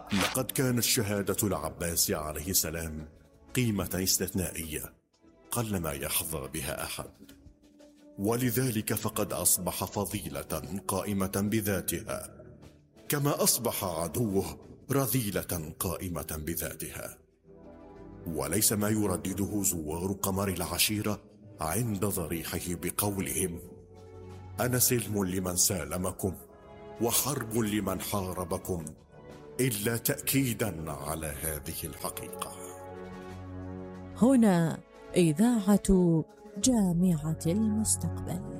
لقد كانت شهادة العباس عليه السلام قيمة استثنائية قلما يحظى بها أحد، ولذلك فقد أصبح فضيلة قائمة بذاتها، كما أصبح عدوه رذيلة قائمة بذاتها. وليس ما يردده زوار قمر العشيرة عند ضريحه بقولهم: أنا سلم لمن سالمكم وحرب لمن حاربكم، إلا تأكيدا على هذه الحقيقة. هنا إذاعة جامعة المستقبل.